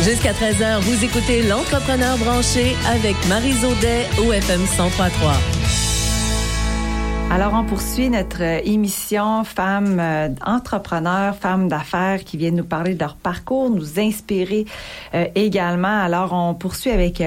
Jusqu'à 13h, vous écoutez L'Entrepreneur branché avec Maryse Audet au FM 103.3. Alors, on poursuit notre émission Femmes entrepreneurs, femmes d'affaires qui viennent nous parler de leur parcours, nous inspirer également. Alors, on poursuit avec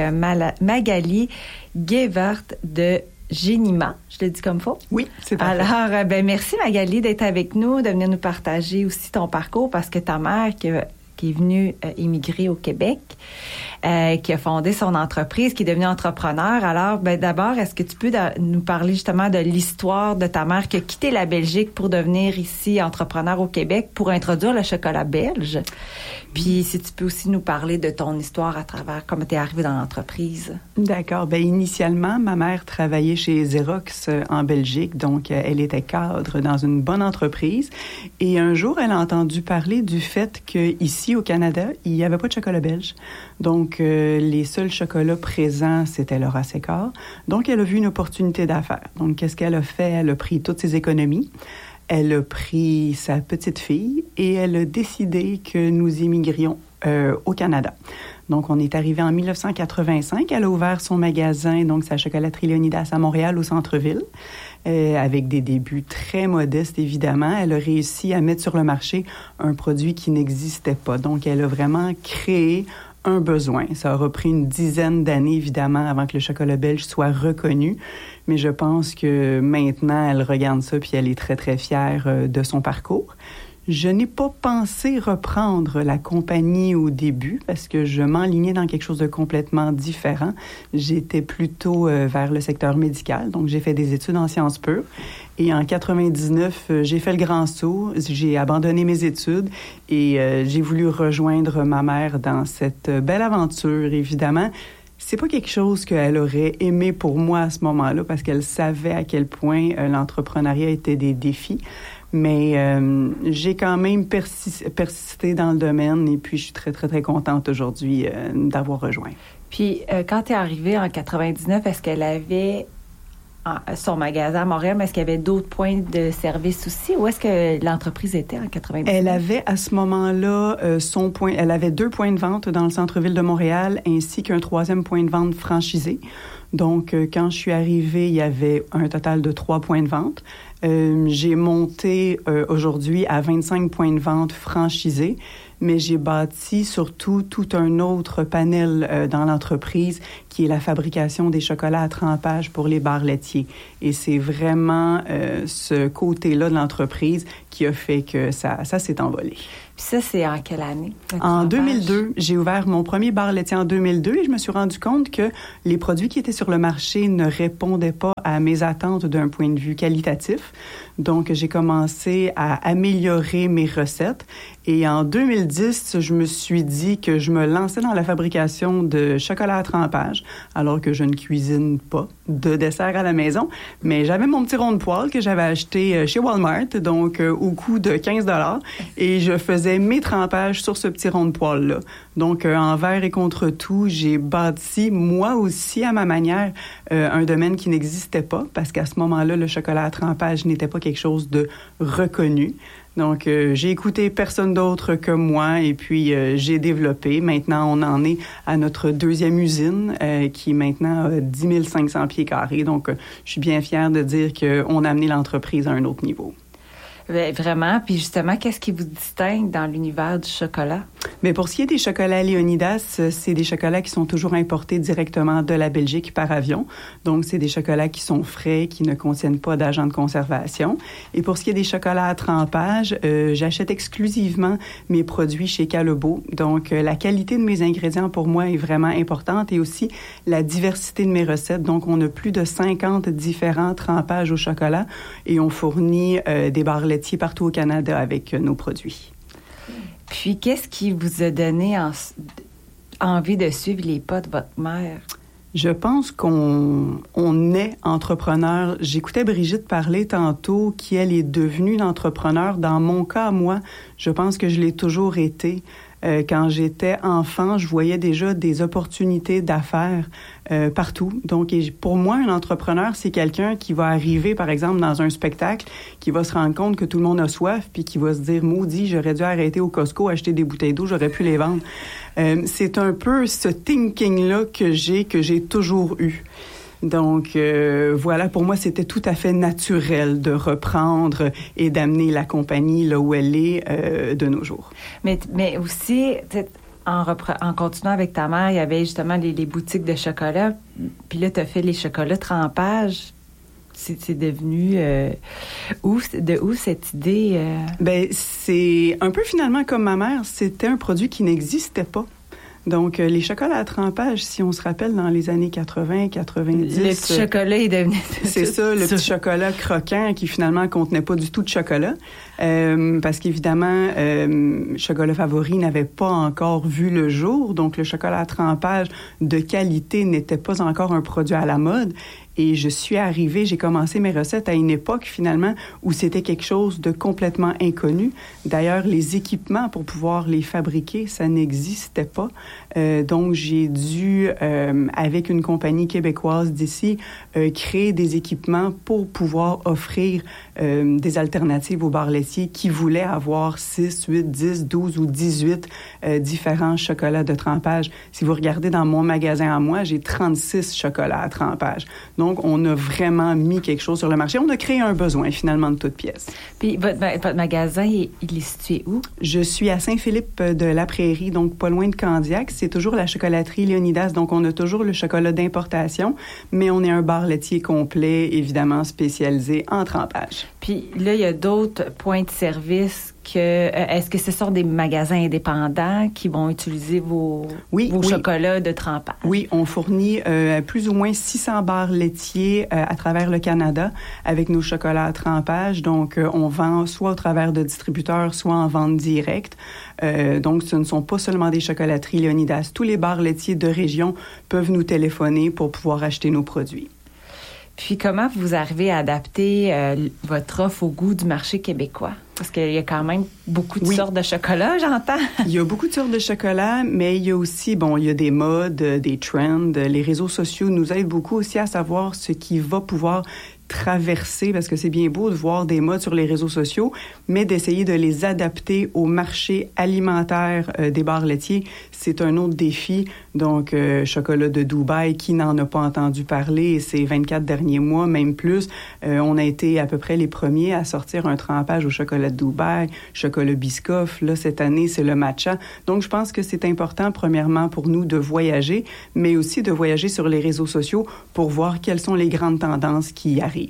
Magali Guevert de Génima. Je le dis comme faut? Oui, c'est parfait. Alors, merci Magali d'être avec nous, de venir nous partager aussi ton parcours parce que ta mère qui est venue immigrer au Québec, qui a fondé son entreprise, qui est devenue entrepreneur. Alors, d'abord, est-ce que tu peux nous parler justement de l'histoire de ta mère qui a quitté la Belgique pour devenir ici entrepreneur au Québec pour introduire le chocolat belge? Puis, si tu peux aussi nous parler de ton histoire à travers comment tu es arrivée dans l'entreprise. D'accord. Initialement, ma mère travaillait chez Xerox en Belgique, donc elle était cadre dans une bonne entreprise. Et un jour, elle a entendu parler du fait qu'ici, au Canada, il n'y avait pas de chocolat belge. Donc, les seuls chocolats présents, c'était le Racecor. Donc, elle a vu une opportunité d'affaires. Donc, qu'est-ce qu'elle a fait? Elle a pris toutes ses économies. Elle a pris sa petite fille et elle a décidé que nous immigrions au Canada. Donc, on est arrivé en 1985. Elle a ouvert son magasin, donc sa chocolaterie Léonidas à Montréal, au centre-ville, avec des débuts très modestes, évidemment. Elle a réussi à mettre sur le marché un produit qui n'existait pas. Donc, elle a vraiment créé un besoin. Ça aura pris une dizaine d'années, évidemment, avant que le chocolat belge soit reconnu. Mais je pense que maintenant, elle regarde ça puis elle est très, très fière de son parcours. Je n'ai pas pensé reprendre la compagnie au début parce que je m'enlignais dans quelque chose de complètement différent. J'étais plutôt vers le secteur médical, donc j'ai fait des études en sciences pures. Et en 99, j'ai fait le grand saut, j'ai abandonné mes études et j'ai voulu rejoindre ma mère dans cette belle aventure, évidemment. C'est pas quelque chose qu'elle aurait aimé pour moi à ce moment-là parce qu'elle savait à quel point l'entrepreneuriat était des défis. Mais j'ai quand même persisté dans le domaine et puis je suis très, très, très contente aujourd'hui d'avoir rejoint. Puis, quand tu es arrivée en 99, est-ce qu'elle avait son magasin à Montréal, mais est-ce qu'il y avait d'autres points de service aussi? Où est-ce que l'entreprise était en 99? Elle avait à ce moment-là elle avait 2 points de vente dans le centre-ville de Montréal ainsi qu'un 3e point de vente franchisé. Donc, quand je suis arrivée, il y avait un total de 3 points de vente. J'ai monté aujourd'hui à 25 points de vente franchisés, mais j'ai bâti surtout tout un autre panel dans l'entreprise qui est la fabrication des chocolats à trempage pour les bars laitiers. Et c'est vraiment ce côté-là de l'entreprise qui a fait que ça s'est envolé. Puis ça, c'est en quelle année? En 2002. J'ai ouvert mon premier bar laitier en 2002 et je me suis rendu compte que les produits qui étaient sur le marché ne répondaient pas à mes attentes d'un point de vue qualitatif. Donc, j'ai commencé à améliorer mes recettes. Et en 2010, je me suis dit que je me lançais dans la fabrication de chocolat à trempage, alors que je ne cuisine pas de dessert à la maison. Mais j'avais mon petit rond de poêle que j'avais acheté chez Walmart, donc au coût de 15$. Et je faisais mes trempages sur ce petit rond de poêle-là. Donc, envers et contre tout, j'ai bâti, moi aussi, à ma manière, un domaine qui n'existait pas, parce qu'à ce moment-là, le chocolat à trempage n'était pas quelque chose de reconnu. Donc, j'ai écouté personne d'autre que moi et puis j'ai développé. Maintenant, on en est à notre 2e usine qui maintenant a 10 500 pieds carrés. Donc, je suis bien fière de dire qu'on a amené l'entreprise à un autre niveau. Vraiment. Puis justement, qu'est-ce qui vous distingue dans l'univers du chocolat? Mais pour ce qui est des chocolats Léonidas, c'est des chocolats qui sont toujours importés directement de la Belgique par avion. Donc, c'est des chocolats qui sont frais, qui ne contiennent pas d'agents de conservation. Et pour ce qui est des chocolats à trempage, j'achète exclusivement mes produits chez Callebaut. Donc, la qualité de mes ingrédients, pour moi, est vraiment importante et aussi la diversité de mes recettes. Donc, on a plus de 50 différents trempages au chocolat et on fournit des barres laitiers partout au Canada avec nos produits. Puis, qu'est-ce qui vous a donné envie de suivre les pas de votre mère? Je pense qu'on est entrepreneur. J'écoutais Brigitte parler tantôt qui, elle, est devenue une entrepreneur. Dans mon cas, moi, je pense que je l'ai toujours été. Quand j'étais enfant, je voyais déjà des opportunités d'affaires partout. Donc, pour moi, un entrepreneur, c'est quelqu'un qui va arriver, par exemple, dans un spectacle, qui va se rendre compte que tout le monde a soif, puis qui va se dire, maudit, j'aurais dû arrêter au Costco, acheter des bouteilles d'eau, j'aurais pu les vendre. C'est un peu ce thinking-là que j'ai toujours eu. Donc, voilà, pour moi, c'était tout à fait naturel de reprendre et d'amener la compagnie là où elle est de nos jours. Mais aussi, en continuant avec ta mère, il y avait justement les boutiques de chocolat. Puis là, tu as fait les chocolats trempage. C'est devenu... de où cette idée? Ben, c'est un peu finalement comme ma mère. C'était un produit qui n'existait pas. Donc, les chocolats à trempage, si on se rappelle, dans les années 80, 90... Le petit chocolat est devenu... C'est ça, le petit chocolat croquant qui, finalement, contenait pas du tout de chocolat. Parce qu'évidemment, Chocolat Favori n'avait pas encore vu le jour. Donc, le chocolat à trempage de qualité n'était pas encore un produit à la mode. Et je suis arrivée, j'ai commencé mes recettes à une époque, finalement, où c'était quelque chose de complètement inconnu. D'ailleurs, les équipements pour pouvoir les fabriquer, ça n'existait pas. Donc, j'ai dû, avec une compagnie québécoise d'ici, créer des équipements pour pouvoir offrir des alternatives aux bars laitiers qui voulaient avoir 6, 8, 10, 12 ou 18 différents chocolats de trempage. Si vous regardez dans mon magasin à moi, j'ai 36 chocolats à trempage. Donc, on a vraiment mis quelque chose sur le marché. On a créé un besoin, finalement, de toute pièce. Puis, votre magasin, il est situé où? Je suis à Saint-Philippe-de-la-Prairie, donc pas loin de Candiac. C'est toujours la chocolaterie Léonidas, donc on a toujours le chocolat d'importation, mais on est un bar laitier complet, évidemment spécialisé en trempage. Puis là, il y a d'autres points de service est-ce que ce sont des magasins indépendants qui vont utiliser vos chocolats de trempage? Oui, on fournit plus ou moins 600 bars laitiers à travers le Canada avec nos chocolats à trempage. Donc, on vend soit au travers de distributeurs, soit en vente directe. Donc, ce ne sont pas seulement des chocolateries Léonidas. Tous les bars laitiers de région peuvent nous téléphoner pour pouvoir acheter nos produits. Puis, comment vous arrivez à adapter votre offre au goût du marché québécois? Parce qu'il y a quand même beaucoup de sortes de chocolat, j'entends. Il y a beaucoup de sortes de chocolat, mais il y a aussi, il y a des modes, des trends. Les réseaux sociaux nous aident beaucoup aussi à savoir ce qui va pouvoir traverser, parce que c'est bien beau de voir des modes sur les réseaux sociaux, mais d'essayer de les adapter au marché alimentaire des bars laitiers, c'est un autre défi. Donc, chocolat de Dubaï, qui n'en a pas entendu parler ces 24 derniers mois, même plus. On a été à peu près les premiers à sortir un trempage au chocolat de Dubaï, chocolat Biscoff. Là, cette année, c'est le matcha. Donc, je pense que c'est important, premièrement, pour nous de voyager, mais aussi de voyager sur les réseaux sociaux pour voir quelles sont les grandes tendances qui arrivent.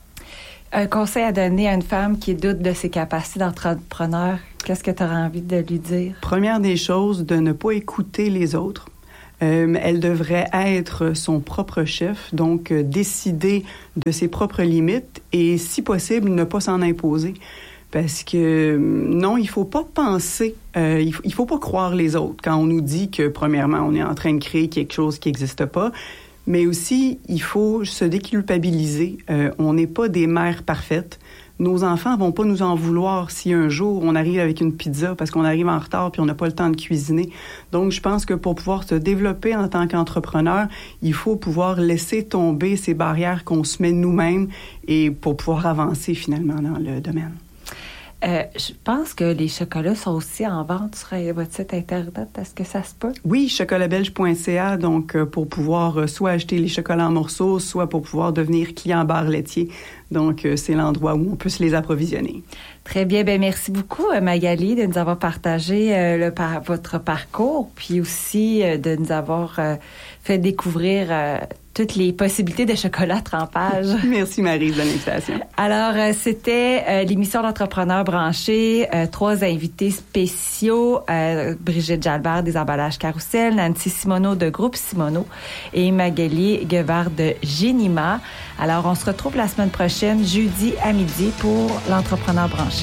Un conseil à donner à une femme qui doute de ses capacités d'entrepreneur, qu'est-ce que tu aurais envie de lui dire? Première des choses, de ne pas écouter les autres. Elle devrait être son propre chef, donc décider de ses propres limites et, si possible, ne pas s'en imposer. Parce que, non, il faut pas penser, il faut pas croire les autres quand on nous dit que, premièrement, on est en train de créer quelque chose qui n'existe pas. Mais aussi, il faut se déculpabiliser. On n'est pas des mères parfaites. Nos enfants vont pas nous en vouloir si un jour on arrive avec une pizza parce qu'on arrive en retard puis on n'a pas le temps de cuisiner. Donc, je pense que pour pouvoir se développer en tant qu'entrepreneur, il faut pouvoir laisser tomber ces barrières qu'on se met nous-mêmes et pour pouvoir avancer finalement dans le domaine. Je pense que les chocolats sont aussi en vente sur votre site Internet. Est-ce que ça se peut? Oui, chocolatbelge.ca, donc pour pouvoir soit acheter les chocolats en morceaux, soit pour pouvoir devenir client bar laitier. Donc, c'est l'endroit où on peut se les approvisionner. Très bien. Bien, merci beaucoup, Magali, de nous avoir partagé votre parcours, puis aussi de nous avoir fait découvrir toutes les possibilités de chocolat trempage. Merci, Marie, de l'invitation. Alors, c'était l'émission d'Entrepreneurs branchés. 3 invités spéciaux. Brigitte Jalbert des emballages Carousel, Nancy Simoneau de Groupe Simoneau et Magali Guevard de Génima. Alors, on se retrouve la semaine prochaine, jeudi à midi, pour l'Entrepreneur branché.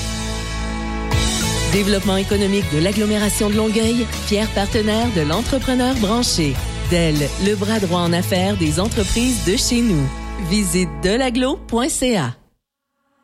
Développement économique de l'agglomération de Longueuil, fier partenaire de l'Entrepreneur branché. Dell, le bras droit en affaires des entreprises de chez nous. Visite delaglo.ca.